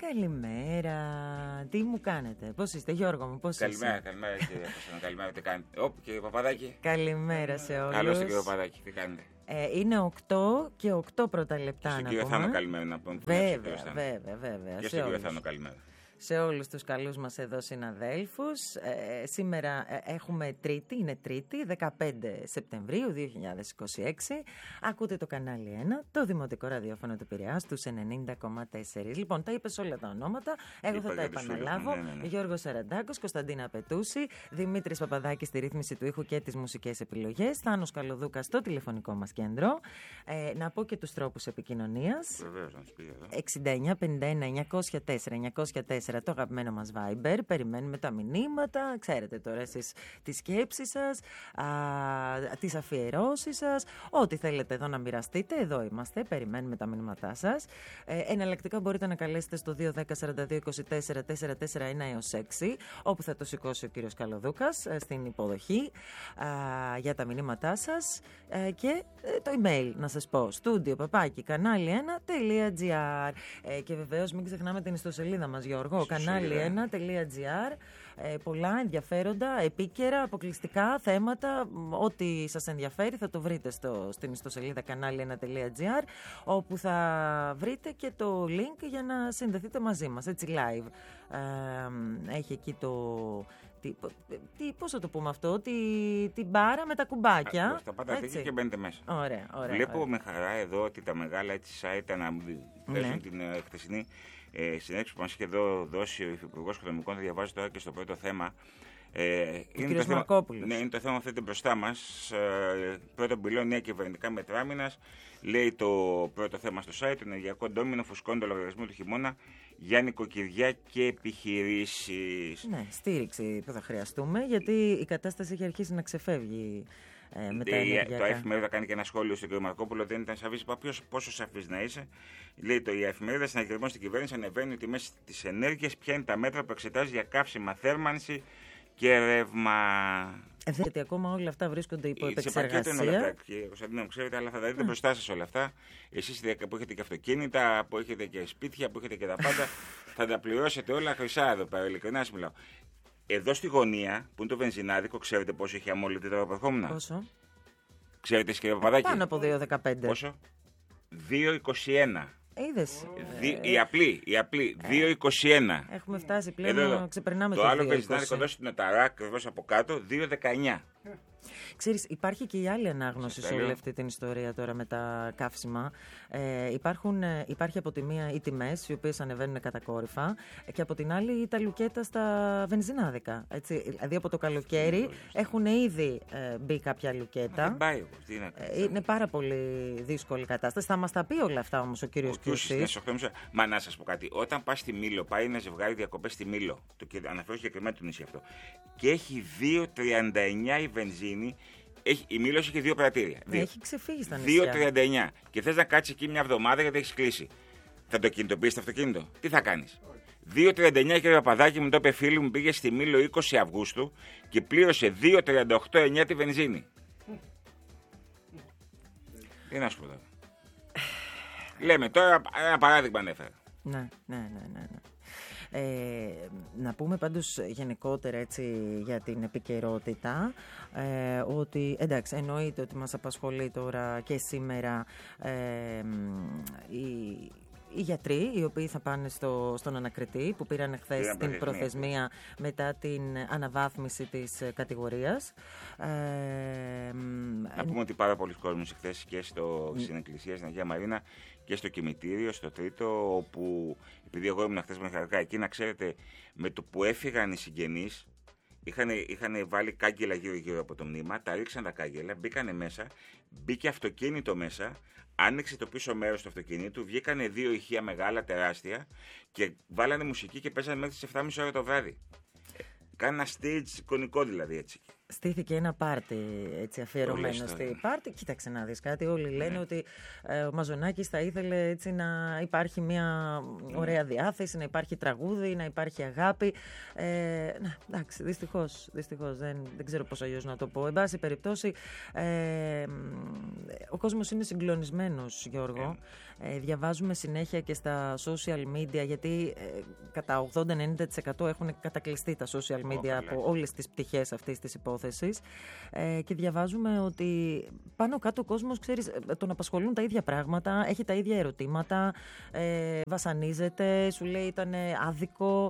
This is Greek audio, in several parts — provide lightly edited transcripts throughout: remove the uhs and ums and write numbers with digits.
Καλημέρα. Τι μου κάνετε, πώς είστε, Γιώργο μου, πώς Καλημέρα, είσαι? καλημέρα κύριε Κωνσταντίνο, καλημέρα, τι κάνετε? Κύριε Παπαδάκη. Καλημέρα σε όλους. Καλώς κύριε Παπαδάκη, τι κάνετε? Είναι 8 και 8 πρώτα λεπτά. Και στον κύριο Θάνο καλημέρα να πούμε. Βέβαια. Και στον κύριο Θάνο καλημέρα. Σε όλους τους καλούς μας εδώ συναδέλφους. Σήμερα έχουμε Τρίτη, είναι Τρίτη, 15 Σεπτεμβρίου 2026. Ακούτε το κανάλι 1, το Δημοτικό Ραδιόφωνο του Πειραιάς, στους 90,4. Λοιπόν, τα είπες όλα τα ονόματα, εγώ θα τα επαναλάβω. Ναι. Γιώργος Σαραντάκος, Κωνσταντίνα Πετούση, Δημήτρης Παπαδάκης στη ρύθμιση του ήχου και τις μουσικές επιλογές, Θάνος Καλοδούκας στο τηλεφωνικό μας κέντρο. Να πω και τους τρόπους επικοινωνίας. Βεβαίως, να τους πει εδώ. 69 51 904 904. Το αγαπημένο μας Viber, περιμένουμε τα μηνύματα, ξέρετε τώρα εσείς τις σκέψεις σας, τις αφιερώσεις σας, ό,τι θέλετε εδώ να μοιραστείτε, εδώ είμαστε, περιμένουμε τα μηνύματά σας. Εναλλακτικά μπορείτε να καλέσετε στο 210 42 24 441 έως 6, όπου θα το σηκώσει ο κύριος Καλοδούκας στην υποδοχή για τα μηνύματά σας και το email να σας πω, studio@kanali1.gr και βεβαίως μην ξεχνάμε την ιστοσελίδα μας, Γιώργο, κανάλι1.gr. Πολλά ενδιαφέροντα, επίκαιρα, αποκλειστικά θέματα. Ό,τι σας ενδιαφέρει θα το βρείτε στην ιστοσελίδα κανάλι1.gr, όπου θα βρείτε και το link για να συνδεθείτε μαζί μας, έτσι live. Έχει εκεί πώς θα το πούμε αυτό, την μπάρα με τα κουμπάκια. Τα πάτε εκεί και μπαίνετε μέσα. Ωραία. Βλέπω με χαρά εδώ ότι τα μεγάλα έτσι site αναβάζουν την χθεσινή συνέντευξη που μας είχε εδώ δώσει ο Υφυπουργός Οικονομικών. Θα διαβάζω τώρα και στο πρώτο θέμα. Είναι το θέμα, ναι, είναι το θέμα αυτό μπροστά μας. Πρώτο μπυλό, νέα κυβερνητικά μέτρα άμυνας. Λέει το πρώτο θέμα στο site: το ενεργειακό ντόμινο φουσκώνει το λογαριασμό του χειμώνα για νοικοκυριά και επιχειρήσεις. Ναι, στήριξη που θα χρειαστούμε, γιατί η κατάσταση έχει αρχίσει να ξεφεύγει. Το Εφημερίδα κάνει και ένα σχόλιο στον κ. Μαρκόπουλο. Δεν ήταν σαφής. Είπα πόσο σαφής να είσαι. Λέει το η Εφημερίδα: συναγερμός στην κυβέρνηση, ανεβαίνουν οι τιμές της ενέργειας. Ποια είναι τα μέτρα που εξετάζει για καύσιμα, θέρμανση και ρεύμα. Γιατί ακόμα όλα αυτά βρίσκονται υπό επεξεργασία. Σε πακέτο είναι όλα αυτά, κύριε Κωνσταντίνο, ξέρετε, αλλά θα τα δείτε μπροστά σας όλα αυτά. Εσείς που έχετε και αυτοκίνητα, που έχετε και σπίτια, που έχετε και τα πάντα, θα τα πληρώσετε όλα χρυσά εδώ πέρα. Ειλικρινά μιλάω. Εδώ στη γωνία, που είναι το βενζινάδικο, ξέρετε πόσο έχει αμόλυτη τώρα επερχόμενα? Πόσο? Ξέρετε, κύριε Παπαδάκη? Πάνω από 2,15. Πόσο? 2,21. Είδες. Η απλή 2,21. Έχουμε φτάσει πλέον να ξεπερνάμε το 2,20. Το άλλο βενζινάδικο εδώ στην Οταρά, ακριβώς από κάτω, 2,19. Ξέρεις, υπάρχει και η άλλη ανάγνωση σε όλη αυτή την ιστορία τώρα με τα καύσιμα. Υπάρχει από τη μία οι τιμές, οι οποίες ανεβαίνουν κατακόρυφα, και από την άλλη τα λουκέτα στα βενζινάδικα. Έτσι. Δηλαδή από το καλοκαίρι έχουν ήδη μπει κάποια λουκέτα. Είναι πάρα πολύ δύσκολη κατάσταση. Θα μας τα πει όλα αυτά όμως ο κύριος Κιούσης. Μα να σας πω κάτι. Όταν πας στη Μήλο, πάει ένα ζευγάρι διακοπές στη Μήλο, αναφέρω συγκεκριμένα το νησί αυτό, και έχει 2,39 η βενζίνη. Η Μήλος έχει 2 πρατήρια. Έχει ξεφύγει στα νησιά. 2,39. Και θες να κάτσεις εκεί μια εβδομάδα γιατί έχει κλείσει. Θα το κινητοποιήσεις το αυτοκίνητο? Τι θα κάνεις? 2,39, κύριε Παπαδάκη, μου το είπε φίλη μου, πήγε στη Μήλο 20 Αυγούστου και πλήρωσε 2,38,9 τη βενζίνη. Τι να σου πω τώρα. Λέμε τώρα ένα παράδειγμα ανέφερα. Ναι. Να πούμε πάντως γενικότερα έτσι για την επικαιρότητα ότι εντάξει, εννοείται ότι μας απασχολεί τώρα και σήμερα οι γιατροί οι οποίοι θα πάνε στον ανακριτή που πήραν χθες την προθεσμία μετά την αναβάθμιση της κατηγορίας. Να πούμε ότι πάρα πολλοί κόσμοι χθες και στην Εκκλησία, στην Αγία Μαρίνα, και στο κημητήριο, στο τρίτο, όπου επειδή εγώ ήμουν χθες με χαρακτήρα εκεί, να ξέρετε, με το που έφυγαν οι συγγενείς, είχαν βάλει κάγκελα γύρω-γύρω από το μνήμα, τα ρίξαν τα κάγκελα, μπήκανε μέσα, μπήκε αυτοκίνητο μέσα, άνοιξε το πίσω μέρος του αυτοκινήτου, βγήκανε 2 ηχεία μεγάλα, τεράστια, και βάλανε μουσική και παίζανε μέχρι τις 7.30 ώρα το βράδυ. Κάνει ένα stage εικονικό δηλαδή έτσι. Στήθηκε ένα πάρτι έτσι αφιερωμένο στη πάρτι. Κοίταξε να δεις κάτι. Όλοι λένε ότι ο Μαζονάκης θα ήθελε έτσι να υπάρχει μια ωραία διάθεση, να υπάρχει τραγούδι, να υπάρχει αγάπη. Εντάξει, δυστυχώς δεν ξέρω πώς αλλιώς να το πω. Εν πάση περιπτώσει, ο κόσμος είναι συγκλονισμένος, Γιώργο. Διαβάζουμε συνέχεια και στα social media, γιατί κατά 80-90% έχουν κατακλειστεί τα social media από όλες τις πτυχές αυτής της υπόθεσης, και διαβάζουμε ότι πάνω κάτω ο κόσμος, ξέρεις, τον απασχολούν τα ίδια πράγματα, έχει τα ίδια ερωτήματα, βασανίζεται, σου λέει ήταν άδικο,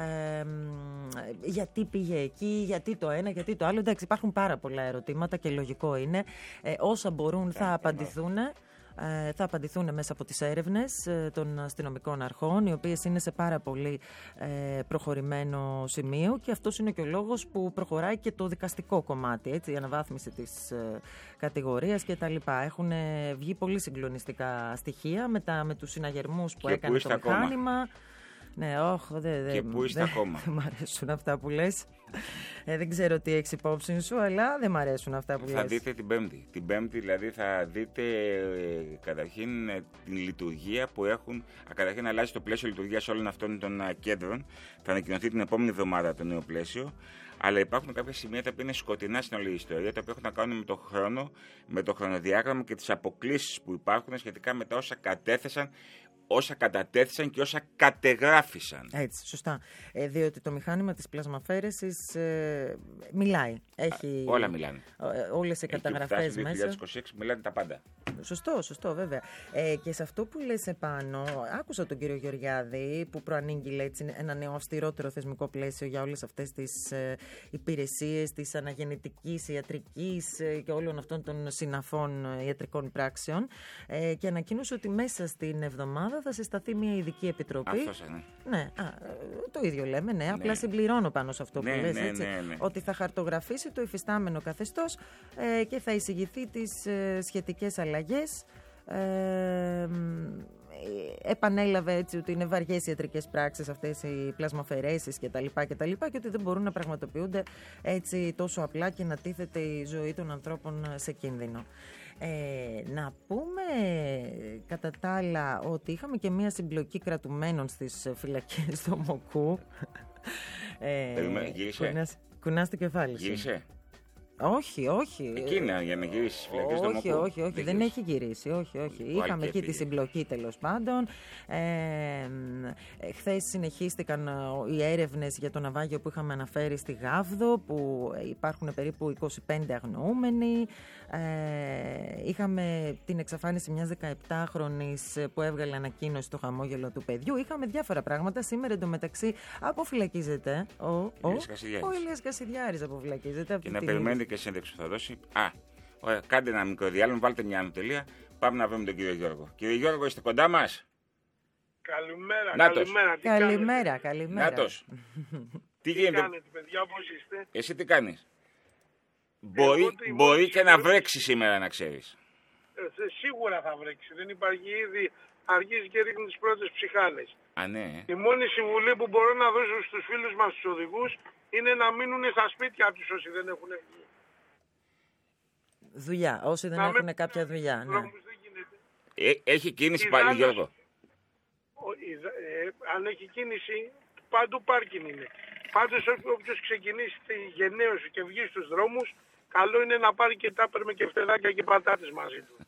γιατί πήγε εκεί, γιατί το ένα, γιατί το άλλο. Εντάξει, υπάρχουν πάρα πολλά ερωτήματα και λογικό είναι. Όσα μπορούν θα απαντηθούν. Θα απαντηθούν μέσα από τις έρευνες των αστυνομικών αρχών, οι οποίες είναι σε πάρα πολύ προχωρημένο σημείο, και αυτός είναι και ο λόγος που προχωράει και το δικαστικό κομμάτι, έτσι, η αναβάθμιση της κατηγορίας κτλ. Έχουν βγει πολύ συγκλονιστικά στοιχεία με τους συναγερμούς που έκανε το μηχάνημα. Ναι, και πού είστε ακόμα. Δεν μ' αρέσουν αυτά που λες. Δεν ξέρω τι έχεις υπόψη σου, αλλά δεν μ' αρέσουν αυτά που λες. Θα δείτε την Πέμπτη. Την Πέμπτη δηλαδή θα δείτε καταρχήν την λειτουργία που έχουν. Καταρχήν αλλάζει το πλαίσιο λειτουργίας όλων αυτών των κέντρων. Θα ανακοινωθεί την επόμενη εβδομάδα το νέο πλαίσιο. Αλλά υπάρχουν κάποια σημεία τα οποία είναι σκοτεινά στην όλη ιστορία, τα οποία έχουν να κάνουν με το χρόνο, με το χρονοδιάγραμμα και τις αποκλίσεις που υπάρχουν σχετικά με τα όσα κατέθεσαν, όσα κατατέθησαν και όσα κατεγράφησαν. Έτσι, σωστά. Διότι το μηχάνημα της πλασμαφέρεσης μιλάει. Όλα μιλάνε. Όλες οι καταγραφές μέσα. Το 2026 μιλάνε τα πάντα. Σωστό, βέβαια. Και σε αυτό που λες επάνω, άκουσα τον κύριο Γεωργιάδη που προανήγγειλε έτσι ένα νέο αυστηρότερο θεσμικό πλαίσιο για όλες αυτές τις υπηρεσίες της αναγεννητικής, ιατρικής και όλων αυτών των συναφών ιατρικών πράξεων, και ανακοίνωσε ότι μέσα στην εβδομάδα θα συσταθεί μια ειδική επιτροπή. Αυτός είναι. Ναι, το ίδιο λέμε, ναι. Απλά συμπληρώνω πάνω σε αυτό που λες, έτσι. Ναι. Ότι θα χαρτογραφήσει το υφιστάμενο καθεστώς και θα εισηγηθεί τις σχετικές αλλαγές. Επανέλαβε έτσι ότι είναι βαριές οι ιατρικές πράξεις αυτές οι πλασμαφαιρέσεις κτλ. Και ότι δεν μπορούν να πραγματοποιούνται έτσι τόσο απλά και να τίθεται η ζωή των ανθρώπων σε κίνδυνο. Να πούμε κατά τα άλλα ότι είχαμε και μία συμπλοκή κρατουμένων στις φυλακές του Μοκού. Γύρισε. Κουνάς το κεφάλι σου. Γύρισε. Όχι. Εκείνα για να γυρίσει στις φυλακές του Μοκού. Όχι, δεν έχει γυρίσει. Όχι. Είχαμε εκεί τη συμπλοκή τέλος πάντων. Χθες συνεχίστηκαν οι έρευνες για το ναυάγιο που είχαμε αναφέρει στη Γάβδο, που υπάρχουν περίπου 25 αγνοούμενοι. Είχαμε την εξαφάνιση μιας 17χρονης που έβγαλε ανακοίνωση στο χαμόγελο του παιδιού. Είχαμε διάφορα πράγματα. Σήμερα εντωμεταξύ αποφυλακίζεται ο Ηλίας Κασιδιάρης. Αποφυλακίζεται. Και να περιμένετε και σύνδεξη που θα δώσει. Ωραία, κάντε ένα μικρό διάλειμμα, βάλτε μια ανωτελεία. Πάμε να βρούμε τον κύριο Γιώργο. Κύριε Γιώργο, είστε κοντά μας? Καλημέρα. Νάτος. Τι κάνετε, παιδιά, πώς είστε? Εσύ τι κάνεις? Μπορεί και να βρέξει σήμερα, να ξέρεις. Σίγουρα θα βρέξει. Δεν υπάρχει, ήδη αρχίζει και ρίχνει τις πρώτες ψυχάνες. Ναι. Η μόνη συμβουλή που μπορώ να δώσω στους φίλους μας τους οδηγούς είναι να μείνουν στα σπίτια τους όσοι δεν έχουν βγει. Δουλειά, όσοι δεν έχουν κάποια δουλειά. Ναι. Έχει κίνηση πάλι, Γιώργο? Αν έχει κίνηση, παντού πάρκινγκ είναι. Πάντως όποιος ξεκινήσει τη γενναίωση και βγει στους δρόμους, καλό είναι να πάρει και τάπερ με κεφτεδάκια και πατάτες μαζί του.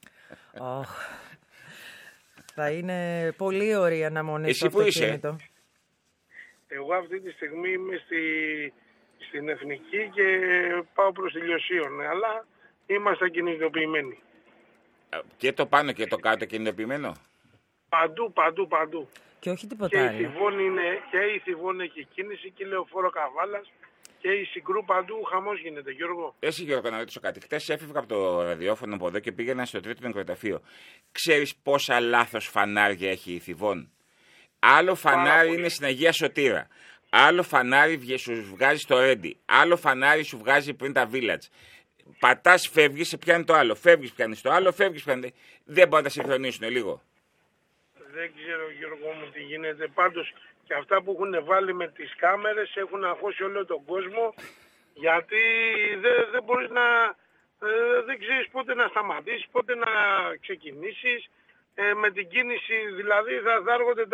Θα είναι πολύ ωραία η αναμονή στο αυτοκίνητο. Εγώ αυτή τη στιγμή είμαι στην Εθνική και πάω προς τη Λιωσίων, αλλά είμαστε κινητοποιημένοι. Και το πάνω και το κάτω κινητοποιημένο? Παντού. Και όχι τίποτα άλλο. Και η Θηβών έχει κίνηση και η Λεωφόρο Καβάλας και η Συγκρού, παντού χαμός γίνεται, Γιώργο. Εσύ, Γιώργο, να ρωτήσω κάτι. Χτες έφευγα από το ραδιόφωνο από εδώ και πήγαινα στο τρίτο νεκροταφείο. Ξέρεις πόσα λάθος φανάρια έχει η Θηβών? Άλλο φανάρι είναι στην Αγία Σωτήρα. Άλλο φανάρι σου βγάζει στο Ρέντι. Άλλο φανάρι σου βγάζει πριν τα Village. Πατάς, φεύγεις, σε πιάνει το άλλο. Φεύγεις, πιάνει το άλλο. Δεν μπορεί να τα συγχρονίσουν λίγο. Δεν ξέρω, Γιώργο μου, τι γίνεται. Πάντως και αυτά που έχουν βάλει με τις κάμερες έχουν αγχώσει όλο τον κόσμο Γιατί δεν μπορείς να... δεν ξέρεις πότε να σταματήσεις, πότε να ξεκινήσεις. Με την κίνηση δηλαδή θα έρχονται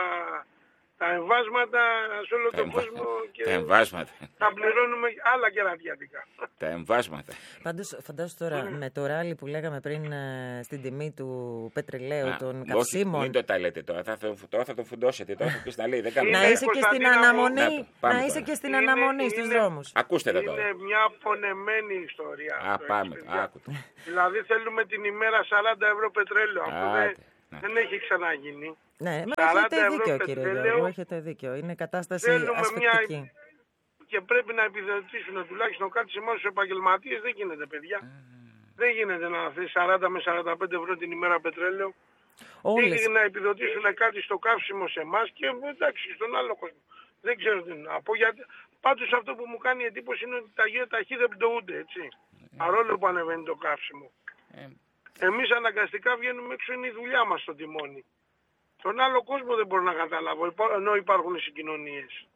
τα εμβάσματα σε όλο τον κόσμο και τα εμβάσματα. θα πληρώνουμε άλλα κερατιάτικα. Τα εμβάσματα. Πάντως φαντάσου τώρα με το ράλι που λέγαμε πριν στην τιμή του πετρελαίου των καυσίμων. Μην το τα λέτε τώρα, θα το φουντώσετε, τώρα θα πεις να λέει. Να είσαι και στην αναμονή, να είσαι και στην αναμονή στους δρόμους. Ακούστε το τώρα. Είναι μια πονεμένη ιστορία. Πάμε, άκουτε. Δηλαδή θέλουμε την ημέρα 40 ευρώ πετρέλαιο. Αυτό δεν έχει ξαναγίνει. Ναι, έχετε δίκιο κύριε Γιώργο, έχετε δίκιο. Είναι κατάσταση ασφικτική. Και πρέπει να επιδοτήσουν τουλάχιστον κάτι σε εμάς τους επαγγελματίες. Δεν γίνεται, παιδιά. Δεν γίνεται να θες 40 με 45 ευρώ την ημέρα πετρέλαιο. Ή να επιδοτήσουν κάτι στο καύσιμο σε εμάς και εντάξει στον άλλο κόσμο. Δεν ξέρω τι να πω. Πάντως αυτό που μου κάνει εντύπωση είναι ότι τα γεωταχή δεν πτωούνται, έτσι. Παρόλο που ανεβαίνει το καύσιμο. Εμείς αναγκαστικά βγαίνουμε έξω, είναι η δουλειά μας στο τιμόνι. Τον άλλο κόσμο δεν μπορώ να καταλάβω, ενώ υπάρχουν συγκοινωνίες.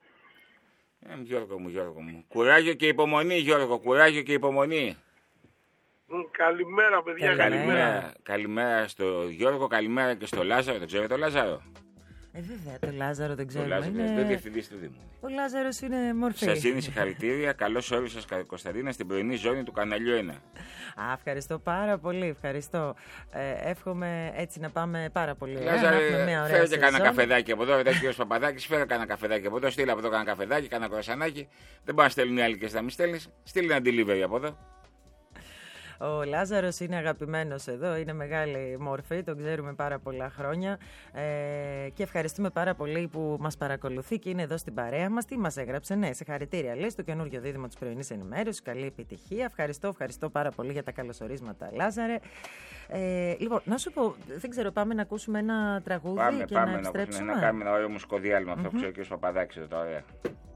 Γιώργο μου. Κουράγιο και υπομονή, Γιώργο, κουράγιο και υπομονή. Καλημέρα, παιδιά, καλημέρα. Καλημέρα στο Γιώργο, καλημέρα και στο Λάζαρο. Το ξέρετε το Λάζαρο? Βέβαια, το Λάζαρο δεν ξέρω. Ο Λάζαρος είναι το διευθυντής του Δήμου. Ο Λάζαρος είναι μορφή. Σας είναι συγχαρητήρια. Καλώς όρισες, Κωνσταντίνα, στην πρωινή ζώνη του καναλιού 1. Ευχαριστώ πάρα πολύ. Ευχαριστώ. Εύχομαι έτσι να πάμε πάρα πολύ ωραία. Λάζαρε, φέρε και κανένα καφεδάκι από εδώ. Μετά ο κ. Παπαδάκης, φέρε κανένα καφεδάκι από εδώ. Στείλε από εδώ κανένα καφεδάκι, κανένα κορασανάκι. Δεν πάνε να στέλνουν οι άλλοι και να μην στέλνεις. Στείλε ένα delivery από εδώ. Ο Λάζαρος είναι αγαπημένος εδώ, είναι μεγάλη μορφή, τον ξέρουμε πάρα πολλά χρόνια και ευχαριστούμε πάρα πολύ που μας παρακολουθεί και είναι εδώ στην παρέα μας. Τι μας έγραψε? Ναι, συγχαρητήρια λέει στο καινούργιο δίδυμο της πρωινής ενημέρωσης, καλή επιτυχία. Ευχαριστώ πάρα πολύ για τα καλωσορίσματα, Λάζαρε. Λοιπόν, να σου πω, δεν ξέρω, πάμε να ακούσουμε ένα τραγούδι και να επιστρέψουμε. Να κάνουμε ένα ωραίο μουσικό διάλειμμα, αυτό που ξέρει ο κ. Παπαδάκης εδώ τώρα.